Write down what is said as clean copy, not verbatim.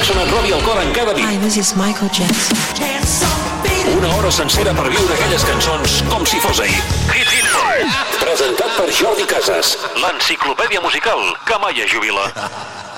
Jackson et robi el cor en cada beat. Hi, this is Michael Jackson. Una hora sencera per viure aquelles cançons com si fos ahir. Hit Parade. Presentat per Jordi Casas. L'enciclopèdia musical que mai es jubila.